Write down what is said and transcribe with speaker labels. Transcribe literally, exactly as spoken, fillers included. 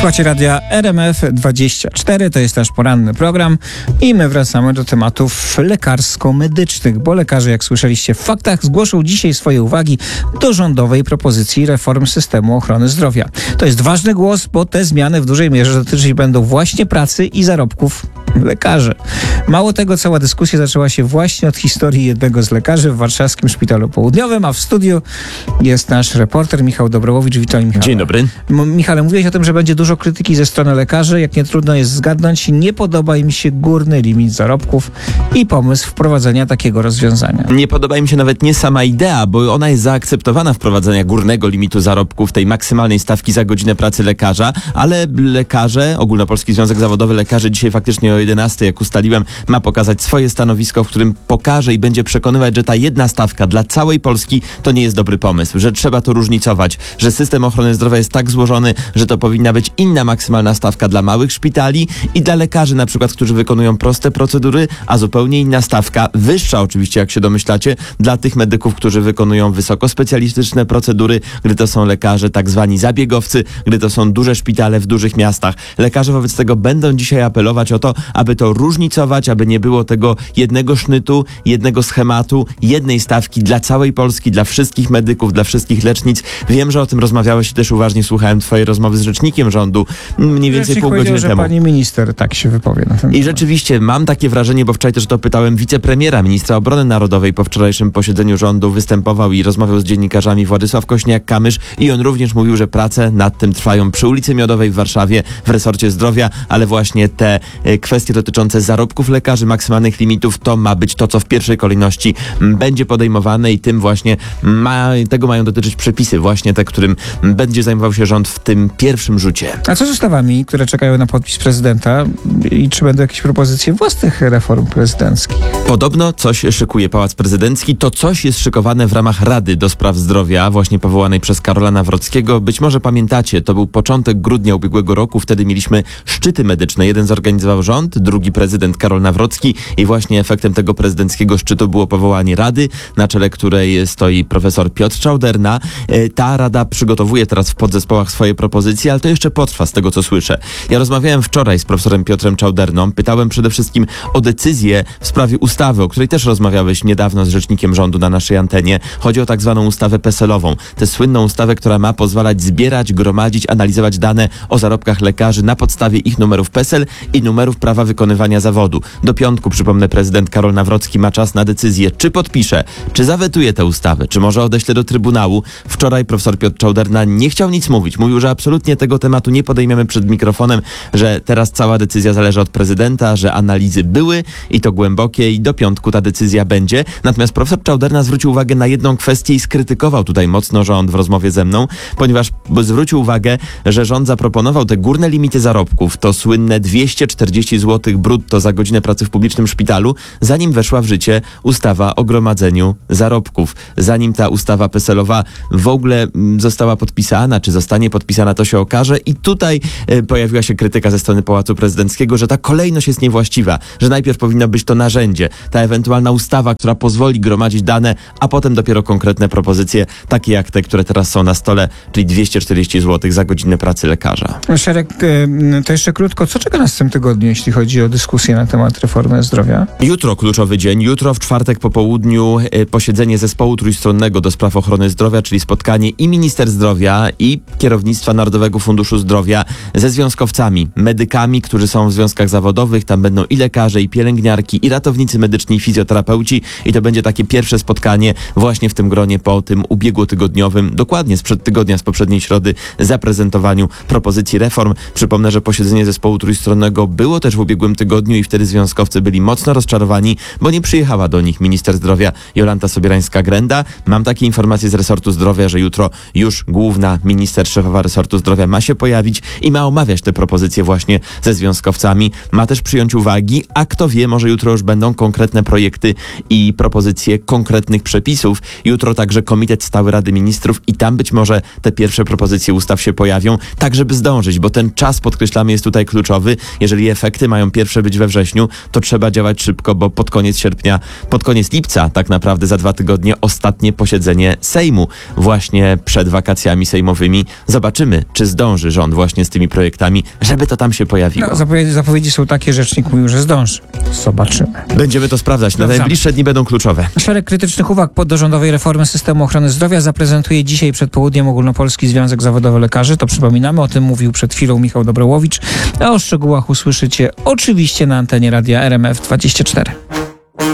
Speaker 1: Słuchajcie radia R M F dwadzieścia cztery, to jest nasz poranny program i my wracamy do tematów lekarsko-medycznych, bo lekarze, jak słyszeliście w faktach, zgłoszą dzisiaj swoje uwagi do rządowej propozycji reform systemu ochrony zdrowia. To jest ważny głos, bo te zmiany w dużej mierze dotyczyć będą właśnie pracy i zarobków lekarzy. Mało tego, cała dyskusja zaczęła się właśnie od historii jednego z lekarzy w warszawskim Szpitalu Południowym, a w studiu jest nasz reporter Michał Dobrołowicz. Witaj, Michał.
Speaker 2: Dzień dobry.
Speaker 1: M- Michale, mówiłeś o tym, że będzie dużo krytyki ze strony lekarzy. Jak nie trudno jest zgadnąć, nie podoba im się górny limit zarobków i pomysł wprowadzenia takiego rozwiązania.
Speaker 2: Nie podoba im się nawet nie sama idea, bo ona jest zaakceptowana, wprowadzenia górnego limitu zarobków, tej maksymalnej stawki za godzinę pracy lekarza, ale lekarze, Ogólnopolski Związek Zawodowy Lekarzy dzisiaj faktycznie o jedenastej, jak ustaliłem, ma pokazać swoje stanowisko, w którym pokaże i będzie przekonywać, że ta jedna stawka dla całej Polski to nie jest dobry pomysł, że trzeba to różnicować, że system ochrony zdrowia jest tak złożony, że to powinna być inna maksymalna stawka dla małych szpitali i dla lekarzy na przykład, którzy wykonują proste procedury, a zupełnie inna stawka, wyższa oczywiście, jak się domyślacie, dla tych medyków, którzy wykonują wysokospecjalistyczne procedury, gdy to są lekarze tak zwani zabiegowcy, gdy to są duże szpitale w dużych miastach. Lekarze wobec tego będą dzisiaj apelować o to, aby to różnicować, aby nie było tego jednego sznytu, jednego schematu, jednej stawki dla całej Polski, dla wszystkich medyków, dla wszystkich lecznic. Wiem, że o tym rozmawiałeś i też uważnie słuchałem twojej rozmowy z rzecznikiem rządu mniej więcej
Speaker 1: Rzecznik
Speaker 2: pół godziny
Speaker 1: że
Speaker 2: temu.
Speaker 1: Pani minister tak się wypowie na ten
Speaker 2: I
Speaker 1: temat.
Speaker 2: rzeczywiście mam takie wrażenie, bo wczoraj też to pytałem wicepremiera, ministra obrony narodowej po wczorajszym posiedzeniu rządu, występował i rozmawiał z dziennikarzami Władysław Kośniak-Kamysz i on również mówił, że prace nad tym trwają przy ulicy Miodowej w Warszawie w resorcie zdrowia, ale właśnie te e, kwestie dotyczące zarobków lekarzy, maksymalnych limitów, to ma być to, co w pierwszej kolejności m, będzie podejmowane i tym właśnie ma, tego mają dotyczyć przepisy, właśnie te, którym m, będzie zajmował się rząd w tym pierwszym rzucie.
Speaker 1: A co z ustawami, które czekają na podpis prezydenta i czy będą jakieś propozycje własnych reform prezydenckich?
Speaker 2: Podobno coś szykuje Pałac Prezydencki. To coś jest szykowane w ramach Rady do Spraw Zdrowia, właśnie powołanej przez Karola Nawrockiego. Być może pamiętacie, to był początek grudnia ubiegłego roku. Wtedy mieliśmy szczyty medyczne. Jeden zorganizował rząd, drugi prezydent Karol Nawrocki i właśnie efektem tego prezydenckiego szczytu było powołanie Rady, na czele której stoi profesor Piotr Czauderna. Ta Rada przygotowuje teraz w podzespołach swoje propozycje, ale to jeszcze potrwa z tego, co słyszę. Ja rozmawiałem wczoraj z profesorem Piotrem Czauderną. Pytałem przede wszystkim o decyzję w sprawie ustawy, o której też rozmawiałeś niedawno z rzecznikiem rządu na naszej antenie. Chodzi o tak zwaną ustawę peselową. Tę słynną ustawę, która ma pozwalać zbierać, gromadzić, analizować dane o zarobkach lekarzy na podstawie ich numerów PESEL i numerów prawa wykonywania zawodu. Do piątku, przypomnę, prezydent Karol Nawrocki ma czas na decyzję, czy podpisze, czy zawetuje tę ustawę, czy może odeśle do Trybunału. Wczoraj profesor Piotr Czauderna nie chciał nic mówić. Mówił, że absolutnie tego tematu nie podejmiemy przed mikrofonem, że teraz cała decyzja zależy od prezydenta, że analizy były i to głębokie i do piątku ta decyzja będzie. Natomiast profesor Czauderna zwrócił uwagę na jedną kwestię i skrytykował tutaj mocno rząd w rozmowie ze mną, ponieważ zwrócił uwagę, że rząd zaproponował te górne limity zarobków, to słynne dwieście czterdzieści złotych brutto za godzinę pracy w publicznym szpitalu, zanim weszła w życie ustawa o gromadzeniu zarobków. Zanim ta ustawa peselowa w ogóle została podpisana, czy zostanie podpisana, to się okaże. I tutaj e, pojawiła się krytyka ze strony Pałacu Prezydenckiego, że ta kolejność jest niewłaściwa, że najpierw powinno być to narzędzie, ta ewentualna ustawa, która pozwoli gromadzić dane, a potem dopiero konkretne propozycje, takie jak te, które teraz są na stole, czyli dwieście czterdzieści złotych za godzinę pracy lekarza.
Speaker 1: Szereg, to jeszcze krótko, co czeka nas w tym tygodniu, jeśli chodzi o dyskusję na temat reformy zdrowia?
Speaker 2: Jutro kluczowy dzień. Jutro w czwartek po południu e, posiedzenie zespołu trójstronnego do spraw ochrony zdrowia, czyli spotkanie i minister zdrowia, i kierownictwa Narodowego Funduszu Zdrowia ze związkowcami, medykami, którzy są w związkach zawodowych. Tam będą i lekarze, i pielęgniarki, i ratownicy medyczni, i fizjoterapeuci. I to będzie takie pierwsze spotkanie właśnie w tym gronie po tym ubiegłotygodniowym, dokładnie sprzed tygodnia, z poprzedniej środy, zaprezentowaniu propozycji reform. Przypomnę, że posiedzenie zespołu trójstronnego było też w ubiegłym tygodniu i wtedy związkowcy byli mocno rozczarowani, bo nie przyjechała do nich minister zdrowia Jolanta Sobierańska-Grenda. Mam takie informacje z resortu zdrowia, że jutro już główna minister, szefowa resortu zdrowia ma się pojawić i ma omawiać te propozycje właśnie ze związkowcami. Ma też przyjąć uwagi, a kto wie, może jutro już będą konkretne projekty i propozycje konkretnych przepisów. Jutro także Komitet Stały Rady Ministrów i tam być może te pierwsze propozycje ustaw się pojawią, tak żeby zdążyć, bo ten czas, podkreślamy, jest tutaj kluczowy. Jeżeli efekty mają mają pierwsze być we wrześniu, to trzeba działać szybko, bo pod koniec sierpnia, pod koniec lipca, tak naprawdę za dwa tygodnie, ostatnie posiedzenie Sejmu. Właśnie przed wakacjami sejmowymi zobaczymy, czy zdąży rząd właśnie z tymi projektami, żeby to tam się pojawiło.
Speaker 1: No, zapowiedzi, zapowiedzi są takie, rzecznik mówił, że zdąży. Zobaczymy.
Speaker 2: Będziemy to sprawdzać. Na
Speaker 1: Sprawdzamy.
Speaker 2: najbliższe dni będą kluczowe.
Speaker 1: Szereg krytycznych uwag do rządowej reformy systemu ochrony zdrowia zaprezentuje dzisiaj przed południem Ogólnopolski Związek Zawodowy Lekarzy. To przypominamy, o tym mówił przed chwilą Michał Dobrołowicz. A o szczegółach usłyszycie oczywiście na antenie radia R M F dwadzieścia cztery.